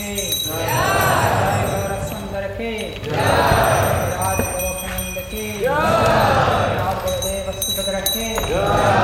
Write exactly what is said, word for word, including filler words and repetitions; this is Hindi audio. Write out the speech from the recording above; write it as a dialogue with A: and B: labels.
A: की जय गोरख सुंदर की जय राज गोरखानंद की जय गुरुदेव सुभद्रा की